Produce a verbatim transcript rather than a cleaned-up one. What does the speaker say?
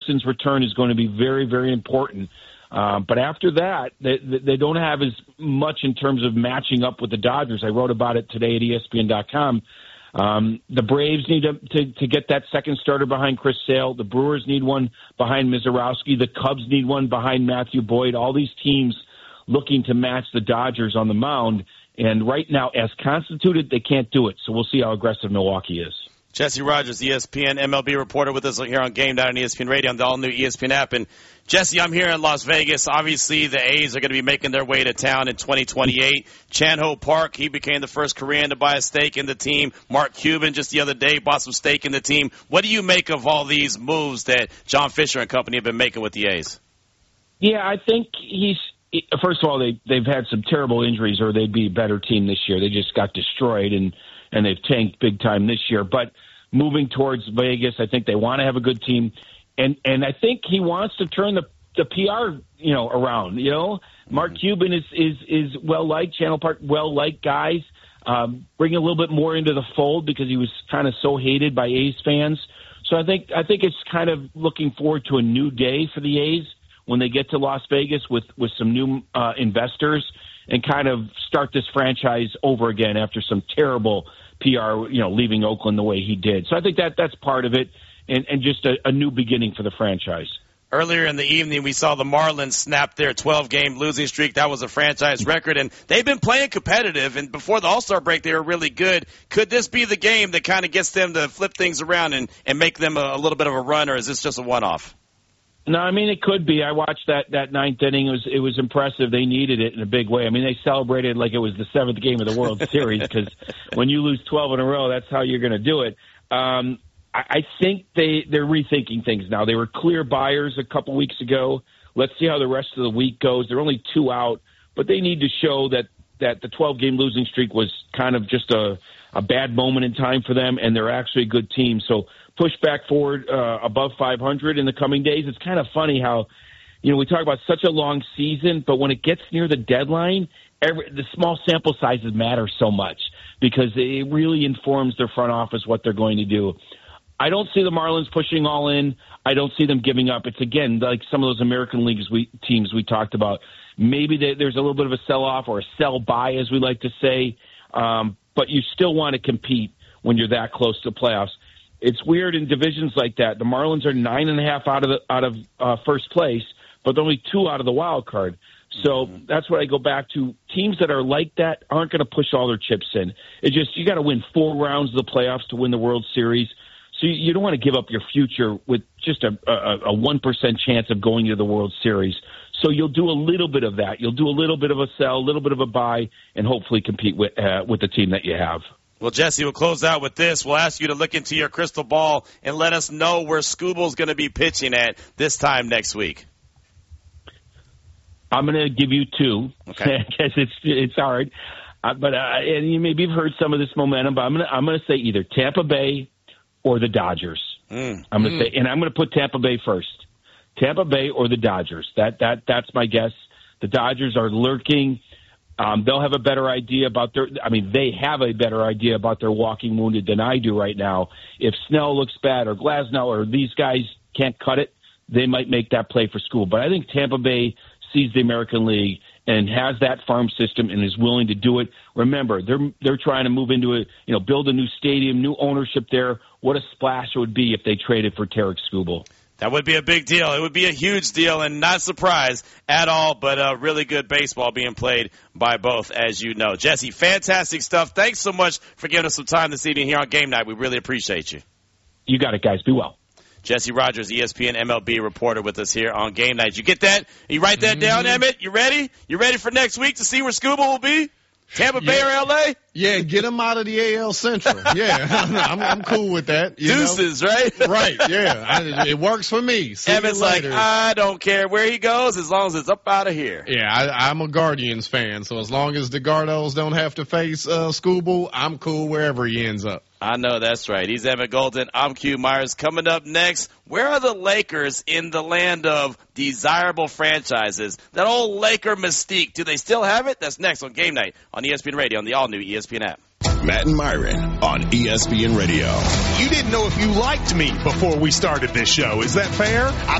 Wilson's return is going to be very, very important. Um, but after that, they, they don't have as much in terms of matching up with the Dodgers. I wrote about it today at E S P N dot com. Um, the Braves need to, to, to get that second starter behind Chris Sale. The Brewers need one behind Mizorowski. The Cubs need one behind Matthew Boyd. All these teams looking to match the Dodgers on the mound. And right now, as constituted, they can't do it. So we'll see how aggressive Milwaukee is. Jesse Rogers, E S P N M L B reporter with us here on Game Night on E S P N Radio on the all-new E S P N app. And, Jesse, I'm here in Las Vegas. Obviously, the A's are going to be making their way to town in twenty twenty-eight. Chan-Ho Park, he became the first Korean to buy a stake in the team. Mark Cuban just the other day bought some stake in the team. What do you make of all these moves that John Fisher and company have been making with the A's? Yeah, I think he's – first of all, they, they've had some terrible injuries or they'd be a better team this year. They just got destroyed, and, and they've tanked big time this year. But moving towards Vegas, I think they want to have a good team. And and I think he wants to turn the, the P R, you know, around. You know, Mark mm-hmm. Cuban is is is well liked, Channel Park well liked guys. Um, bring a little bit more into the fold because he was kind of so hated by A's fans. So I think I think it's kind of looking forward to a new day for the A's when they get to Las Vegas with with some new uh, investors and kind of start this franchise over again after some terrible P R, you know, leaving Oakland the way he did. So I think that that's part of it. And, and just a, a new beginning for the franchise. Earlier in the evening, we saw the Marlins snap their twelve-game losing streak. That was a franchise record, and they've been playing competitive. And before the All-Star break, they were really good. Could this be the game that kind of gets them to flip things around and, and make them a, a little bit of a run, or is this just a one-off? No, I mean, it could be. I watched that, that ninth inning. It was it was impressive. They needed it in a big way. I mean, they celebrated like it was the seventh game of the World Series because when you lose twelve in a row, that's how you're going to do it. Um I think they, they're rethinking things now. They were clear buyers a couple weeks ago. Let's see how the rest of the week goes. They're only two out, but they need to show that, that the twelve-game losing streak was kind of just a, a bad moment in time for them, and they're actually a good team. So push back forward uh, above five hundred in the coming days. It's kind of funny how, you know, we talk about such a long season, but when it gets near the deadline, every, the small sample sizes matter so much because it really informs their front office what they're going to do. I don't see the Marlins pushing all in. I don't see them giving up. It's, again, like some of those American Leagues we, teams we talked about. Maybe they, there's a little bit of a sell-off or a sell-buy, as we like to say, um, but you still want to compete when you're that close to playoffs. It's weird in divisions like that. The Marlins are nine and a half out of the, out of uh, first place, but only two out of the wild card. So mm-hmm. that's what I go back to. Teams that are like that aren't going to push all their chips in. It's just you got to win four rounds of the playoffs to win the World Series. So you don't want to give up your future with just a, a, a one percent chance of going to the World Series. So you'll do a little bit of that. You'll do a little bit of a sell, a little bit of a buy, and hopefully compete with uh, with the team that you have. Well, Jesse, we'll close out with this. We'll ask you to look into your crystal ball and let us know where Scooble's going to be pitching at this time next week. I'm going to give you two okay. because it's it's hard. Uh, but uh, and you maybe you've heard some of this momentum, but I'm going to I'm going to say either Tampa Bay or the Dodgers. Mm. I'm going to mm. say, and I'm going to put Tampa Bay first. Tampa Bay or the Dodgers. That that that's my guess. The Dodgers are lurking. Um, they'll have a better idea about their. I mean, they have a better idea about their walking wounded than I do right now. If Snell looks bad or Glasnow or these guys can't cut it, they might make that play for School. But I think Tampa Bay sees the American League and has that farm system and is willing to do it. Remember, they're they're trying to move into a you know build a new stadium, new ownership there. What a splash it would be if they traded for Tarek Skubal. That would be a big deal. It would be a huge deal, and not surprised at all, but uh, really good baseball being played by both, as you know. Jesse, fantastic stuff. Thanks so much for giving us some time this evening here on Game Night. We really appreciate you. You got it, guys. Be well. Jesse Rogers, E S P N M L B reporter with us here on Game Night. You get that? You write that mm-hmm. down, Emmett? You ready? You ready for next week to see where Scuba will be? Tampa Bay yeah. or L A? Yeah, get him out of the A L Central. Yeah, I'm, I'm cool with that. You Deuces, know? right? Right, yeah. I, it works for me. See Emmett's like, I don't care where he goes as long as it's up out of here. Yeah, I, I'm a Guardians fan, so as long as the Gardos don't have to face uh, Scooble, I'm cool wherever he ends up. I know that's right. He's Emmett Golden. I'm Q Myers. Coming up next, where are the Lakers in the land of desirable franchises? That old Laker mystique, do they still have it? That's next on Game Night on E S P N Radio on the all-new E S P N app. Matt and Myron on E S P N Radio. You didn't know if you liked me before we started this show. Is that fair? I